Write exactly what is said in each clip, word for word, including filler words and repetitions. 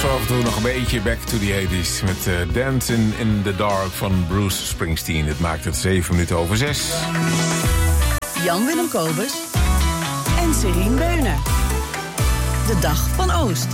zo af en toe nog een beetje back to the eighties met uh, Dancing in the Dark van Bruce Springsteen. Het maakt het zeven minuten over zes. Jan-Willem Kobus en Serien Beuner. De Dag van Oost.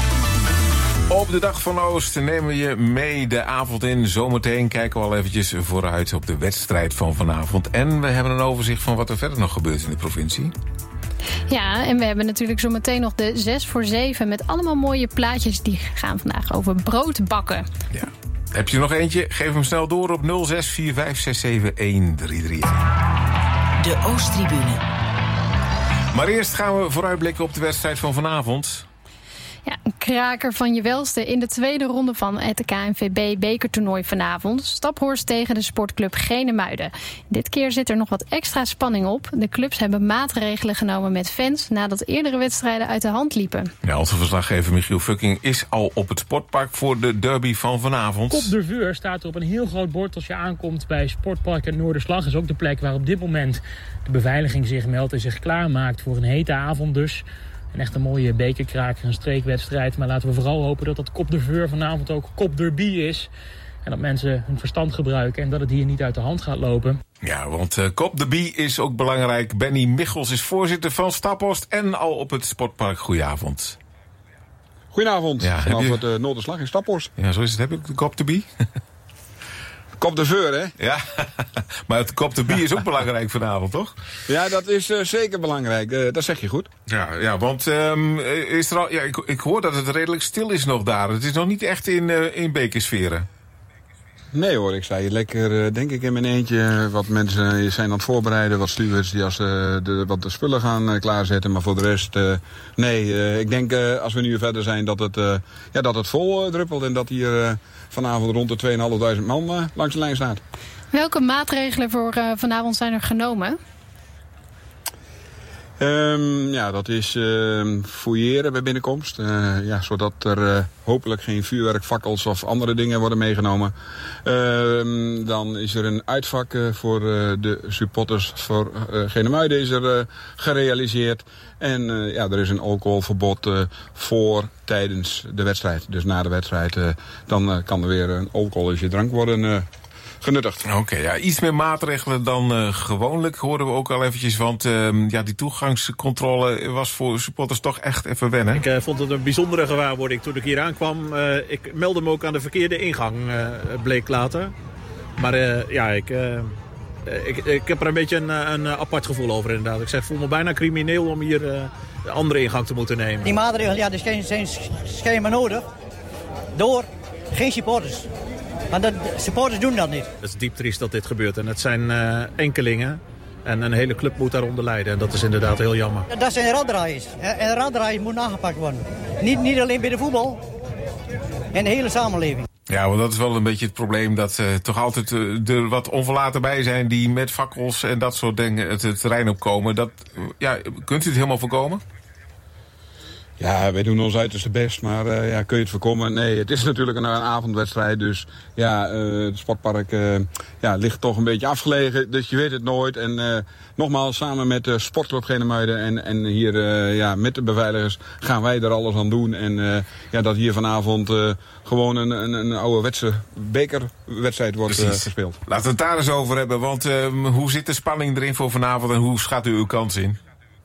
Op de Dag van Oost nemen we je mee de avond in. Zometeen kijken we al eventjes vooruit op de wedstrijd van vanavond. En we hebben een overzicht van wat er verder nog gebeurt in de provincie. Ja, en we hebben natuurlijk zo meteen nog de zes voor zeven... met allemaal mooie plaatjes die gaan vandaag over brood bakken. Ja. Heb je nog eentje? Geef hem snel door op nul zes vier vijf zes zeven een drie drie. De Oosttribune. Maar eerst gaan we vooruitblikken op de wedstrijd van vanavond. Ja, een kraker van je welste in de tweede ronde van het K N V B-bekertoernooi vanavond. Staphorst tegen de sportclub Genemuiden. Dit keer zit er nog wat extra spanning op. De clubs hebben maatregelen genomen met fans nadat eerdere wedstrijden uit de hand liepen. Ja, onze verslaggever Michiel Fucking is al op het sportpark voor de derby van vanavond. Kop de Vuur staat er op een heel groot bord als je aankomt bij Sportpark het Noorderslag. Dat is ook de plek waar op dit moment de beveiliging zich meldt en zich klaarmaakt voor een hete avond dus. Een echt een mooie bekerkraker, een streekwedstrijd. Maar laten we vooral hopen dat dat Kop de Vuur vanavond ook Kop Derby is. En dat mensen hun verstand gebruiken en dat het hier niet uit de hand gaat lopen. Ja, want uh, Kop Derby is ook belangrijk. Benny Michels is voorzitter van Staphorst en al op het sportpark. Goedenavond. Goedenavond, ja, vanaf je... het uh, Noorderslag in Staphorst. Ja, zo is het. Heb ik de Kop Derby? Kop de Vuur, hè? Ja, maar het Kop Derby is ook belangrijk vanavond, toch? Ja, dat is uh, zeker belangrijk. Uh, dat zeg je goed. Ja, ja want um, is er al, ja, ik, ik hoor dat het redelijk stil is nog daar. Het is nog niet echt in, uh, in bekersferen. Nee hoor, ik sta hier lekker, uh, denk ik, in mijn eentje. Wat mensen zijn aan het voorbereiden. Wat stewards die als uh, de, wat de spullen gaan uh, klaarzetten. Maar voor de rest, uh, nee. Uh, ik denk uh, als we nu verder zijn dat het, uh, ja, dat het vol uh, druppelt. En dat hier uh, vanavond rond de tweeduizend vijfhonderd man uh, langs de lijn staat. Welke maatregelen voor uh, vanavond zijn er genomen? Um, ja, dat is uh, fouilleren bij binnenkomst. Uh, ja, zodat er uh, hopelijk geen vuurwerk, fakkels of andere dingen worden meegenomen. Uh, dan is er een uitvak uh, voor uh, de supporters voor uh, Genemuiden is er uh, gerealiseerd. En uh, ja, er is een alcoholverbod uh, voor tijdens de wedstrijd. Dus na de wedstrijd uh, dan uh, kan er weer een alcoholische drank worden uh, genuttigd. Oké, okay, ja, iets meer maatregelen dan uh, gewoonlijk hoorden we ook al eventjes. Want uh, ja, die toegangscontrole was voor supporters toch echt even wennen. Ik uh, vond het een bijzondere gewaarwording toen ik hier aankwam. Uh, ik meldde me ook aan de verkeerde ingang, uh, bleek later. Maar uh, ja, ik, uh, ik, ik heb er een beetje een, een apart gevoel over inderdaad. Ik zeg, voel me bijna crimineel om hier uh, de andere ingang te moeten nemen. Die maatregelen, ja, er zijn, zijn schijnbaar nodig. Door geen supporters. Maar de supporters doen dat niet. Het is diep triest dat dit gebeurt. En het zijn uh, enkelingen. En een hele club moet daaronder lijden. En dat is inderdaad heel jammer. Dat zijn raddraaiers. En raddraaiers moeten aangepakt worden. Niet, niet alleen bij de voetbal. En de hele samenleving. Ja, want dat is wel een beetje het probleem. Dat uh, toch altijd uh, er wat onverlaten bij zijn die met fakkels en dat soort dingen het, het terrein opkomen. Dat, uh, ja, kunt u het helemaal voorkomen? Ja, wij doen ons uiterste best, maar uh, ja, kun je het voorkomen? Nee, het is natuurlijk een, een avondwedstrijd, dus ja, uh, het sportpark uh, ja, ligt toch een beetje afgelegen, dus je weet het nooit. En uh, nogmaals, samen met de Sportclub Genemuiden en, en hier uh, ja, met de beveiligers gaan wij er alles aan doen. En uh, ja, dat hier vanavond uh, gewoon een, een, een ouderwetse bekerwedstrijd wordt uh, gespeeld. Laten we het daar eens over hebben, want uh, hoe zit de spanning erin voor vanavond en hoe schat u uw kans in?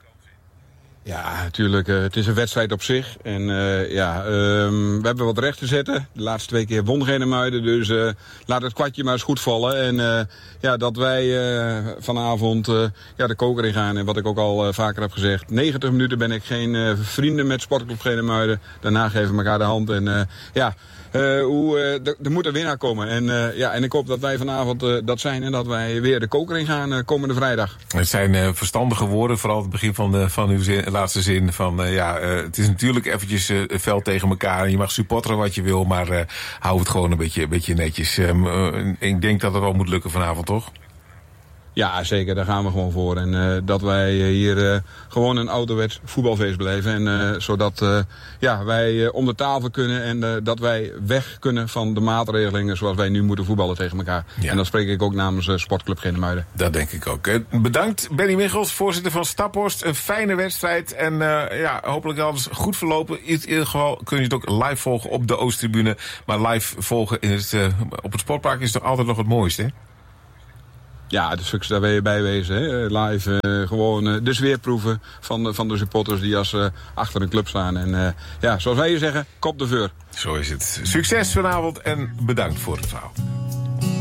Ja, natuurlijk. Uh, het is een wedstrijd op zich. En uh, ja, um, we hebben wat recht te zetten. De laatste twee keer won Genemuiden. Dus uh, laat het kwartje maar eens goed vallen. En uh, ja, dat wij uh, vanavond uh, ja, de koker in gaan. En wat ik ook al uh, vaker heb gezegd. negentig minuten ben ik geen uh, vrienden met Sportclub Genemuiden. Daarna geven we elkaar de hand. En uh, ja... Uh, hoe, uh, er moet een winnaar komen. En, uh, ja, en ik hoop dat wij vanavond uh, dat zijn en dat wij weer de koker in gaan uh, komende vrijdag. Het zijn uh, verstandige woorden, vooral het begin van, de, van uw zin, laatste zin. Van, uh, ja, uh, het is natuurlijk eventjes uh, veld tegen elkaar. En je mag supporteren wat je wil, maar uh, hou het gewoon een beetje, een beetje netjes. Um, uh, ik denk dat het wel moet lukken vanavond, toch? Ja, zeker. Daar gaan we gewoon voor. En uh, dat wij hier uh, gewoon een ouderwets voetbalfeest beleven. En uh, zodat uh, ja, wij uh, om de tafel kunnen en uh, dat wij weg kunnen van de maatregelingen zoals wij nu moeten voetballen tegen elkaar. Ja. En dat spreek ik ook namens uh, Sportclub Genemuiden. Dat denk ik ook. Bedankt Benny Michels, voorzitter van Staphorst. Een fijne wedstrijd en uh, ja, hopelijk alles goed verlopen. In ieder geval kun je het ook live volgen op de Oosttribune. Maar live volgen in het, uh, op het sportpark is toch altijd nog het mooiste, hè? Ja, de succes daar wil je bij wezen. Hè? Live uh, gewoon uh, de sfeerproeven van de, van de supporters die als uh, achter een club staan. En uh, ja, zoals wij hier zeggen, kop de veur. Zo is het. Succes vanavond en bedankt voor het verhaal.